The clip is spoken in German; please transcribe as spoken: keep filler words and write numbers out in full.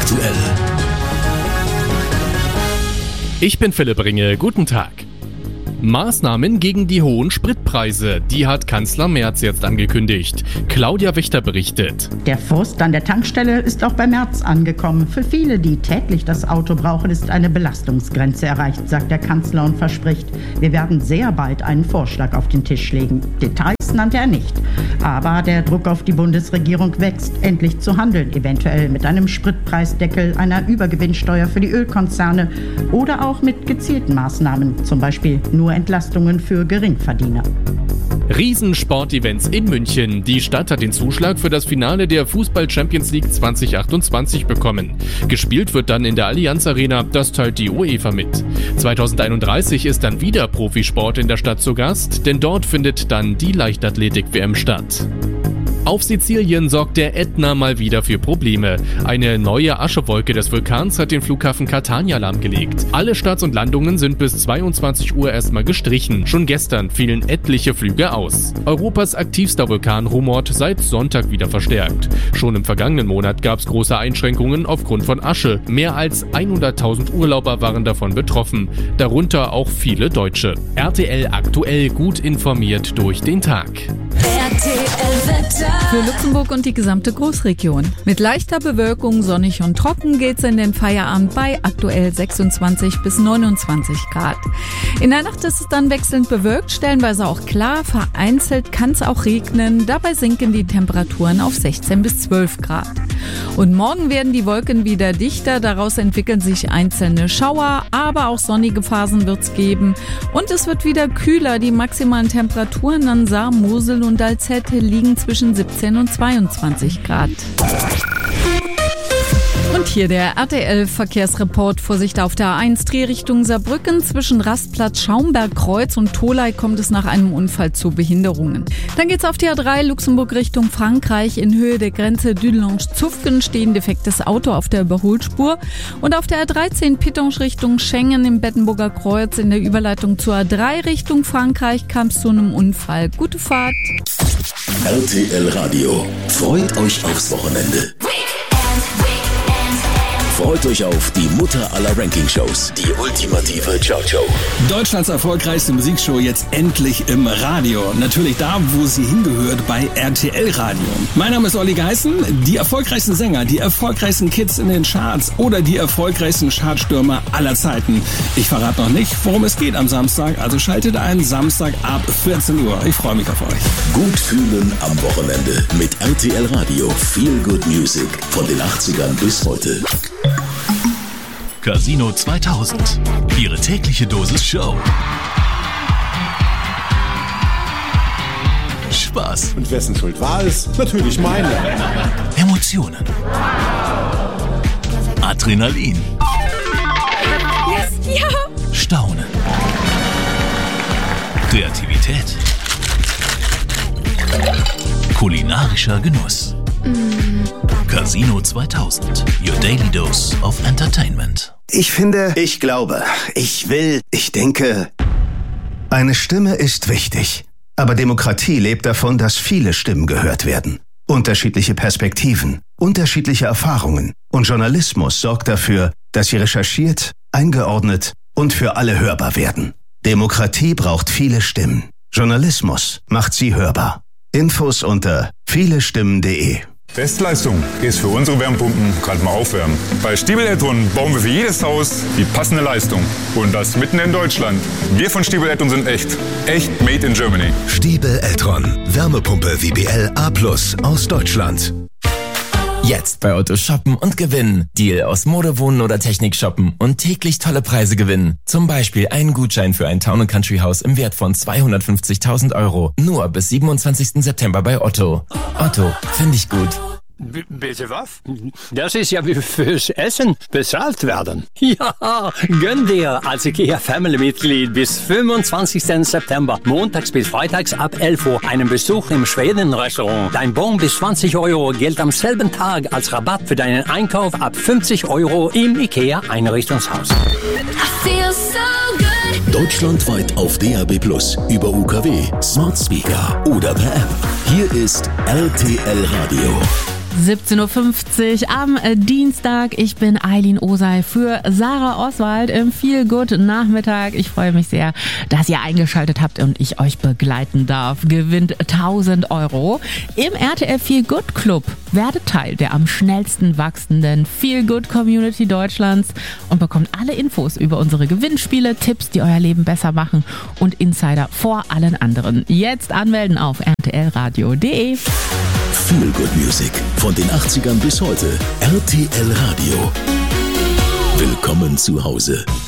aktuell. Ich bin Philipp Ringe, guten Tag. Maßnahmen gegen die hohen Spritpreise, die hat Kanzler Merz jetzt angekündigt. Claudia Wächter berichtet. Der Frust an der Tankstelle ist auch bei Merz angekommen. Für viele, die täglich das Auto brauchen, ist eine Belastungsgrenze erreicht, sagt der Kanzler und verspricht, wir werden sehr bald einen Vorschlag auf den Tisch legen. Details nannte er nicht. Aber der Druck auf die Bundesregierung wächst, endlich zu handeln, eventuell mit einem Spritpreisdeckel, einer Übergewinnsteuer für die Ölkonzerne oder auch mit gezielten Maßnahmen, zum Beispiel nur Entlastungen für Geringverdiener. Riesensportevents in München. Die Stadt hat den Zuschlag für das Finale der Fußball-Champions League zwanzig achtundzwanzig bekommen. Gespielt wird dann in der Allianz Arena, das teilt die UEFA mit. zweitausendeinunddreißig ist dann wieder Profisport in der Stadt zu Gast, denn dort findet dann die Leichtathletik-W M statt. Auf Sizilien sorgt der Ätna mal wieder für Probleme. Eine neue Aschewolke des Vulkans hat den Flughafen Catania lahmgelegt. Alle Starts und Landungen sind bis zweiundzwanzig Uhr erstmal gestrichen. Schon gestern fielen etliche Flüge aus. Europas aktivster Vulkan rumort seit Sonntag wieder verstärkt. Schon im vergangenen Monat gab es große Einschränkungen aufgrund von Asche. Mehr als hunderttausend Urlauber waren davon betroffen. Darunter auch viele Deutsche. R T L aktuell gut informiert durch den Tag. R T L-Wetter. Für Luxemburg und die gesamte Großregion. Mit leichter Bewölkung, sonnig und trocken geht's in den Feierabend bei aktuell sechsundzwanzig bis neunundzwanzig Grad. In der Nacht ist es dann wechselnd bewölkt, stellenweise auch klar, vereinzelt kann es auch regnen. Dabei sinken die Temperaturen auf sechzehn bis zwölf Grad. Und morgen werden die Wolken wieder dichter, daraus entwickeln sich einzelne Schauer, aber auch sonnige Phasen wird's geben. Und es wird wieder kühler, die maximalen Temperaturen an Saar, Mosel und Alzette liegen zwischen siebzehn und zweiundzwanzig Grad. Und hier der R T L-Verkehrsreport. Vorsicht auf der A eins Drehrichtung Saarbrücken. Zwischen Rastplatz Schaumberg-Kreuz und Tolai kommt es nach einem Unfall zu Behinderungen. Dann geht's auf die A drei Luxemburg Richtung Frankreich. In Höhe der Grenze Dudelange-Zufgen stehen defektes Auto auf der Überholspur. Und auf der A dreizehn Pittange Richtung Schengen im Bettenburger Kreuz in der Überleitung zur A drei Richtung Frankreich kam es zu einem Unfall. Gute Fahrt. R T L Radio. Freut euch aufs Wochenende. Freut euch auf die Mutter aller Ranking-Shows, die ultimative Ciao-Show. Deutschlands erfolgreichste Musikshow jetzt endlich im Radio. Natürlich da, wo sie hingehört, bei R T L Radio. Mein Name ist Olli Geißen. Die erfolgreichsten Sänger, die erfolgreichsten Kids in den Charts oder die erfolgreichsten Chartstürmer aller Zeiten. Ich verrate noch nicht, worum es geht am Samstag, also schaltet ein, Samstag ab vierzehn Uhr. Ich freue mich auf euch. Gut fühlen am Wochenende mit R T L Radio. Feel Good Music von den achtzigern bis heute. Casino zweitausend. Ihre tägliche Dosis Show. Spaß. Und wessen Schuld war es? Natürlich meine. Emotionen. Adrenalin. Yes, ja. Staunen. Kreativität. Kulinarischer Genuss. Casino zweitausend. Your daily dose of entertainment. Ich finde, ich glaube, ich will, ich denke. Eine Stimme ist wichtig. Aber Demokratie lebt davon, dass viele Stimmen gehört werden. Unterschiedliche Perspektiven, unterschiedliche Erfahrungen. Und Journalismus sorgt dafür, dass sie recherchiert, eingeordnet und für alle hörbar werden. Demokratie braucht viele Stimmen. Journalismus macht sie hörbar. Infos unter vielestimmen punkt de. Bestleistung ist für unsere Wärmepumpen gerade mal aufwärmen. Bei Stiebel Eltron bauen wir für jedes Haus die passende Leistung. Und das mitten in Deutschland. Wir von Stiebel Eltron sind echt. Echt made in Germany. Stiebel Eltron. Wärmepumpe W B L A plus aus Deutschland. Jetzt bei Otto shoppen und gewinnen. Deal aus Mode, Wohnen oder Technik shoppen und täglich tolle Preise gewinnen. Zum Beispiel einen Gutschein für ein Town and Country Haus im Wert von zweihundertfünfzigtausend Euro. Nur bis siebenundzwanzigsten September bei Otto. Otto, finde ich gut. B- bitte was? Das ist ja wie fürs Essen bezahlt werden. Ja, gönn dir als IKEA Family-Mitglied bis fünfundzwanzigsten September, montags bis freitags ab elf Uhr, einen Besuch im Schweden-Restaurant. Dein Bon bis zwanzig Euro gilt am selben Tag als Rabatt für deinen Einkauf ab fünfzig Euro im IKEA Einrichtungshaus. Deutschlandweit auf D A B plus, über U K W, Smart Speaker oder per App. Hier ist R T L Radio. siebzehn Uhr fünfzig am Dienstag. Ich bin Eileen Osei für Sarah Oswald im Feel Good Nachmittag. Ich freue mich sehr, dass ihr eingeschaltet habt und ich euch begleiten darf. Gewinnt tausend Euro im R T L Feel Good Club. Werdet Teil der am schnellsten wachsenden Feel Good Community Deutschlands und bekommt alle Infos über unsere Gewinnspiele, Tipps, die euer Leben besser machen und Insider vor allen anderen. Jetzt anmelden auf r t l radio punkt d e. Feel Good Music von den achtzigern bis heute. R T L Radio. Willkommen zu Hause.